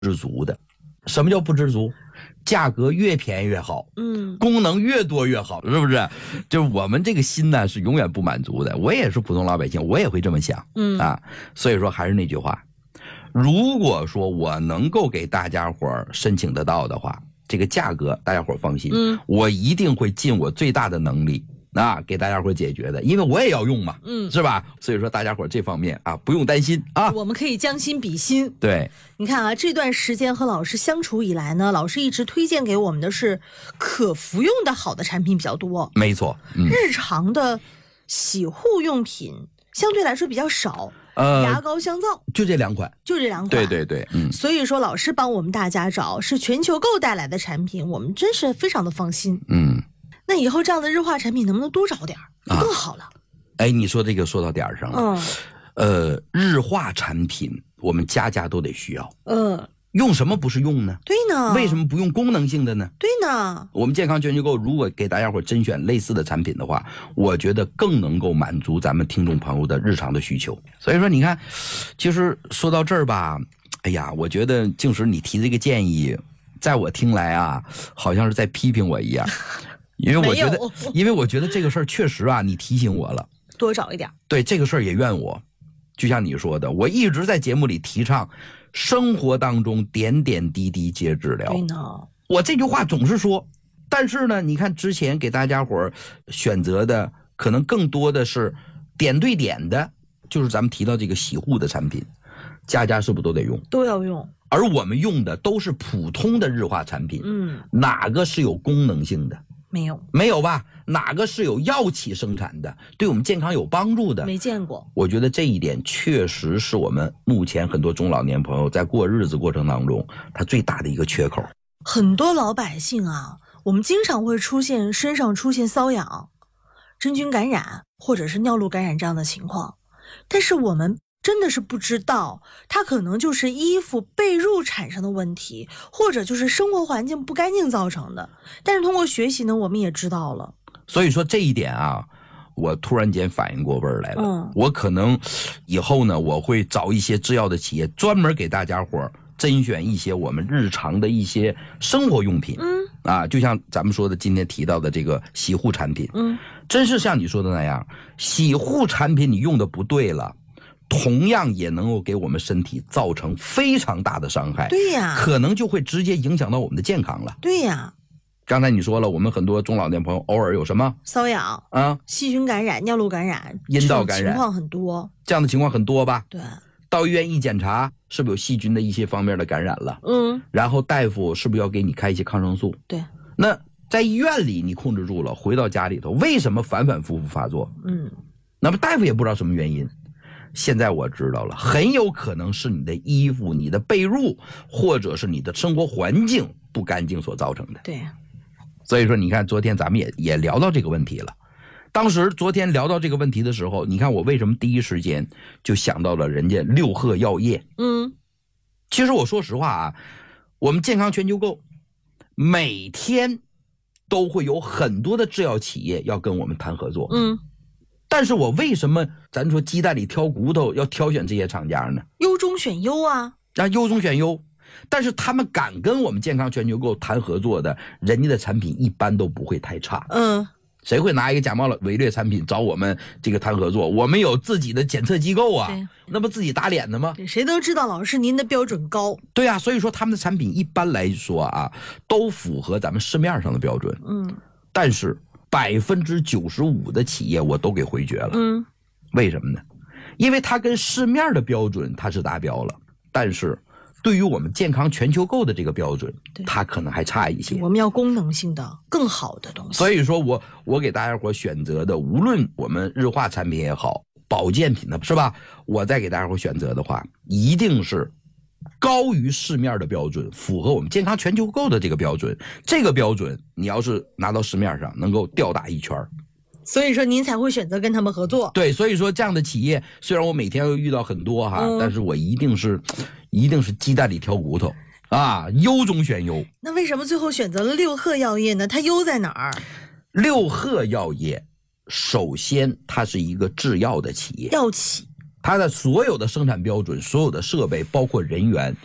知足的。什么叫不知足？价格越便宜越好，功能越多越好，是不是？就是我们这个心呢是永远不满足的。我也是普通老百姓，我也会这么想，所以说还是那句话，如果说我能够给大家伙申请得到的话，这个价格大家伙放心，我一定会尽我最大的能力给大家伙解决的，因为我也要用嘛，是吧？所以说大家伙这方面不用担心啊， 我们可以将心比心。 对， 你看这段时间和老师相处以来呢，老师一直推荐给我们的是可服用的好的产品比较多， 没错， 日常的洗护用品相对来说比较少。牙膏、香皂就这2款，对对对， 所以说老师帮我们大家找是全球购带来的产品，我们真是非常的放心。那以后这样的日化产品能不能多找点更好了？ 你说这个说到点儿上了。日化产品我们家家都得需要。用什么不是用呢？ 对呢。 为什么不用功能性的呢？ 对呢。 我们健康全球购如果给大家伙甄选类似的产品的话，我觉得更能够满足咱们听众朋友的日常的需求。所以说你看，其实说到这儿吧，我觉得静时你提这个建议，在我听来好像是在批评我一样。因为我觉得这个事儿确实你提醒我了， 多找一点。 对，这个事儿也怨我，就像你说的，我一直在节目里提倡生活当中点点滴滴皆治疗。 对呢， 我这句话总是说，但是呢，你看之前给大家伙选择的可能更多的是点对点的，就是咱们提到这个洗护的产品，家家是不是都得用？ 都要用。 而我们用的都是普通的日化产品，哪个是有功能性的？没有吧？哪个是有药企生产的，对我们健康有帮助的？ 没见过。 我觉得这一点确实是我们目前很多中老年朋友在过日子过程当中他最大的一个缺口。 很多老百姓我们经常会身上出现瘙痒、真菌感染或者是尿路感染这样的情况，但是我们真的是不知道，它可能就是衣服被褥产生的问题，或者就是生活环境不干净造成的。但是通过学习呢，我们也知道了。 所以说这一点我突然间反应过味儿来了。我可能以后呢，我会找一些制药的企业，专门给大家伙甄选一些我们日常的一些生活用品。就像咱们说的今天提到的这个洗护产品。真是像你说的那样，洗护产品你用的不对了，同样也能够给我们身体造成非常大的伤害。 对呀， 可能就会直接影响到我们的健康了。 对呀， 刚才你说了，我们很多中老年朋友偶尔有什么瘙痒细菌感染、尿路感染、 阴道感染情况很多， 这样的情况很多吧？ 对， 到医院一检查，是不是有细菌的一些方面的感染了？然后大夫是不是要给你开一些抗生素？ 对， 那在医院里你控制住了，回到家里头为什么反反复复发作？那么大夫也不知道什么原因。现在我知道了，很有可能是你的衣服、你的被褥，或者是你的生活环境不干净所造成的。 对， 所以说你看昨天咱们也聊到这个问题了。当时昨天聊到这个问题的时候，你看我为什么第一时间就想到了人家六贺药业。其实我说实话我们健康全球购每天都会有很多的制药企业要跟我们谈合作。但是我为什么咱说鸡蛋里挑骨头要挑选这些厂家呢？ 优中选优优中选优。但是他们敢跟我们健康全球购谈合作的，人家的产品一般都不会太差。谁会拿一个假冒伪劣产品找我们这个谈合作？我们有自己的检测机构那不自己打脸的吗？ 谁都知道老师您的标准高。 对所以说他们的产品一般来说都符合咱们市面上的标准。但是95%的企业我都给回绝了。为什么呢？因为它跟市面的标准它是达标了，但是对于我们健康全球购的这个标准，它可能还差一些。 我们要功能性的更好的东西。 所以说我给大家伙选择的，无论我们日化产品也好，保健品的是吧，我再给大家伙选择的话，一定是高于市面的标准，符合我们健康全球购的这个标准。这个标准你要是拿到市面上能够吊打一圈。 所以说您才会选择跟他们合作。 对，所以说这样的企业虽然我每天会遇到很多但是我一定是鸡蛋里挑骨头优中选优。 那为什么最后选择了六贺药业呢？它优在哪儿？ 六贺药业首先它是一个制药的企业， 药企， 它的所有的生产标准、所有的设备包括人员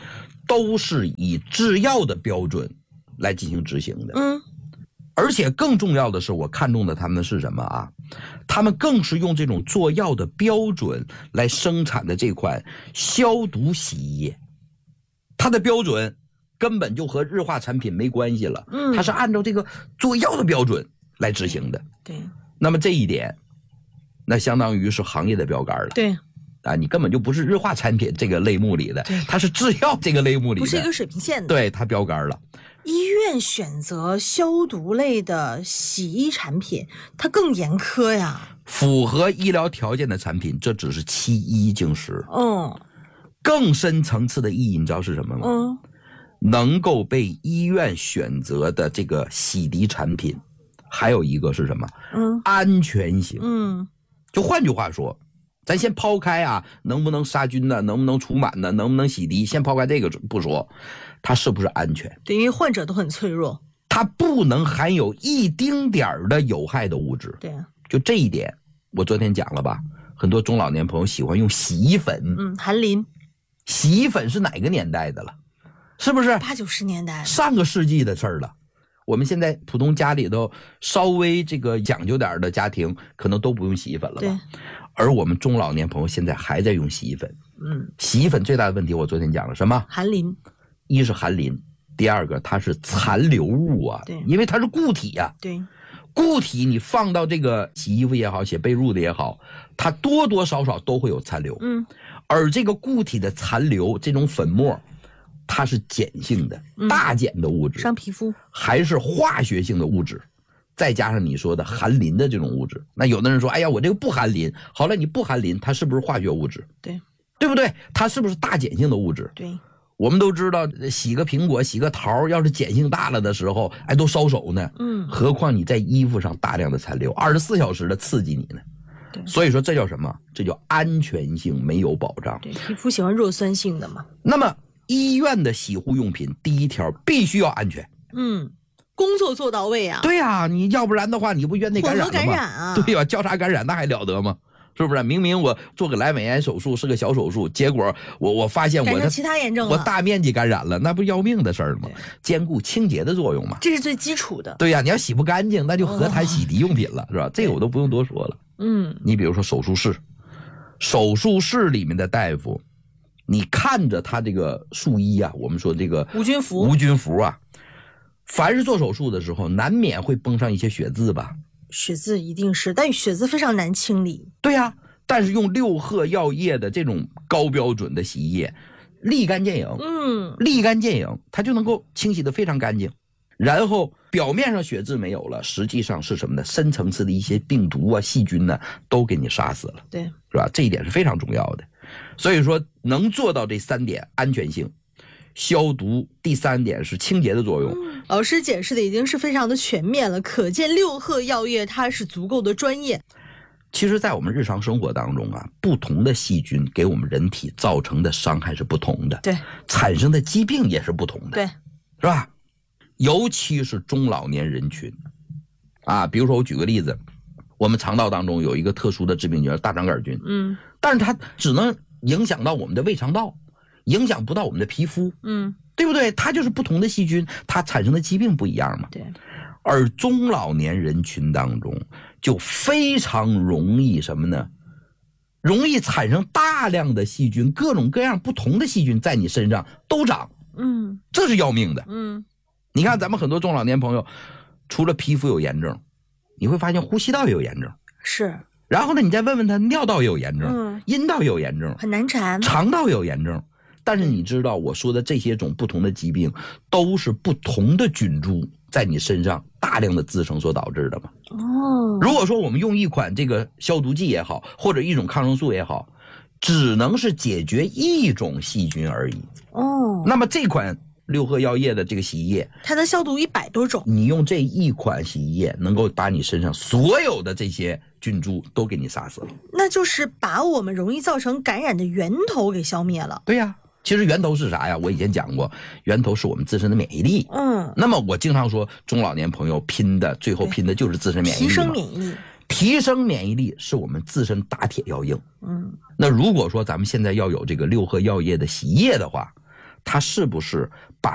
都是以制药的标准来进行执行的。而且更重要的是，我看中的他们是什么啊？他们更是用这种做药的标准来生产的这款消毒洗衣液，它的标准根本就和日化产品没关系了。它是按照这个做药的标准来执行的。 对。 那么这一点，那相当于是行业的标杆了。 对。 啊，你根本就不是日化产品这个类目里的，它是制药这个类目里的， 不是一个水平线的。 对，它标杆了。 医院选择消毒类的洗衣产品，它更严苛呀。 符合医疗条件的产品，这只是其一竟十。更深层次的意义，你知道是什么吗？能够被医院选择的这个洗涤产品，还有一个是什么？安全性。就换句话说，咱先抛开啊，能不能杀菌呢？能不能除螨呢？能不能洗涤？先抛开这个不说，它是不是安全？ 对，因为患者都很脆弱， 它不能含有一丁点儿的有害的物质。 对啊， 就这一点，我昨天讲了吧？很多中老年朋友喜欢用洗衣粉， 含磷。 洗衣粉是哪个年代的了？是不是 80、90年代？ 上个世纪的事儿了。我们现在普通家里头稍微这个讲究点的家庭，可能都不用洗衣粉了吧？而我们中老年朋友现在还在用洗衣粉。洗衣粉最大的问题，我昨天讲了什么？ 含磷。 一是含磷，第二个它是残留物啊， 对， 因为它是固体啊。 对， 固体你放到这个洗衣服也好，写被褥的也好，它多多少少都会有残留。而这个固体的残留，这种粉末，它是碱性的，大碱的物质， 伤皮肤， 还是化学性的物质，再加上你说的含磷的这种物质。那有的人说，哎呀，我这个不含磷。好了，你不含磷，它是不是化学物质？ 对， 对不对？它是不是大碱性的物质？ 对。 我们都知道，洗个苹果、洗个桃，要是碱性大了的时候，哎，都烧手呢。何况你在衣服上大量的残留，24小时的刺激你呢。所以说这叫什么？这叫安全性没有保障。 对，皮肤喜欢弱酸性的嘛。 那么医院的洗护用品，第一条必须要安全。 工作做到位啊。 对啊，你要不然的话，你不院内感染了吗？ 混合感染啊。 对吧？交叉感染那还了得吗？是不是？明明我做个阑尾炎手术是个小手术，结果我发现我的其他炎症了， 我大面积感染了，那不要命的事儿吗？兼顾清洁的作用嘛， 这是最基础的。 对呀，你要洗不干净，那就何谈洗涤用品了，是吧？这个我都不用多说了。你比如说手术室里面的大夫，你看着他这个术衣啊，我们说这个无菌服啊，凡是做手术的时候，难免会崩上一些血渍吧。 血渍一定是，但血渍非常难清理。 对呀，但是用六贺药业的这种高标准的洗衣液，立竿见影。立竿见影，它就能够清洗得非常干净。然后表面上血渍没有了，实际上是什么呢？深层次的一些病毒啊、细菌呢，都给你杀死了。 对， 是吧？这一点是非常重要的。所以说，能做到这3点：安全性、消毒，第3点是清洁的作用。 老师解释的已经是非常的全面了，可见六贺药业它是足够的专业。 其实在我们日常生活当中啊，不同的细菌给我们人体造成的伤害是不同的， 对， 产生的疾病也是不同的， 对， 是吧？尤其是中老年人群啊，比如说我举个例子，我们肠道当中有一个特殊的致病菌大肠杆菌，但是它只能影响到我们的胃肠道，影响不到我们的皮肤，对不对？它就是不同的细菌，它产生的疾病不一样嘛。 对。 而中老年人群当中就非常容易什么呢？容易产生大量的细菌，各种各样不同的细菌在你身上都长，这是要命的。你看咱们很多中老年朋友，除了皮肤有炎症，你会发现呼吸道也有炎症， 是。 然后呢，你再问问他，尿道也有炎症，阴道也有炎症， 很难缠， 肠道也有炎症。但是你知道我说的这些种不同的疾病，都是不同的菌株在你身上大量的滋生所导致的吗？如果说我们用一款这个消毒剂也好，或者一种抗生素也好，只能是解决一种细菌而已。那么这款六贺药业的这个洗衣液， 它能消毒100多种。 你用这一款洗衣液，能够把你身上所有的这些菌株都给你杀死了。 那就是把我们容易造成感染的源头给消灭了。 对呀。其实源头是啥呀？我以前讲过，源头是我们自身的免疫力。那么我经常说，中老年朋友最后拼的就是自身免疫力。 提升免疫力， 提升免疫力是我们自身打铁要硬。那如果说咱们现在要有这个六贺药业的洗衣液的话， 它是不是把